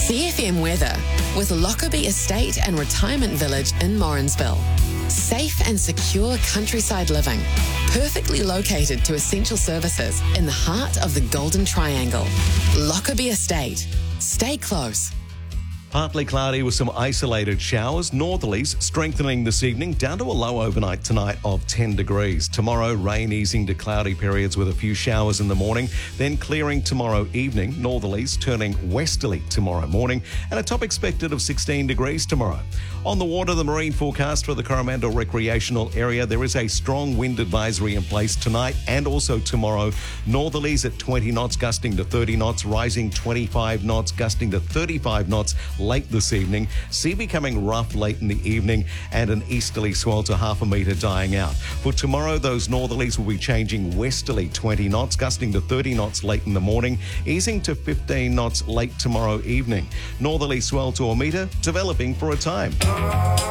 CFM weather with Lockerbie Estate and Retirement Village in Morrinsville. Safe and secure countryside living, perfectly located to essential services in the heart of the Golden Triangle. Lockerbie Estate. Stay close. Partly cloudy with some isolated showers. Northerlies strengthening this evening down to a low overnight tonight of 10 degrees. Tomorrow, rain easing to cloudy periods with a few showers in the morning. Then clearing tomorrow evening. Northerlies turning westerly tomorrow morning. And a top expected of 16 degrees tomorrow. On the water, the marine forecast for the Coromandel recreational area. There is a strong wind advisory in place tonight and also tomorrow. Northerlies at 20 knots, gusting to 30 knots. Rising 25 knots, gusting to 35 knots. Late this evening, sea becoming rough late in the evening, and an easterly swell to half a metre dying out. For tomorrow, those northerlies will be changing westerly 20 knots, gusting to 30 knots late in the morning, easing to 15 knots late tomorrow evening. Northerly swell to a metre, developing for a time.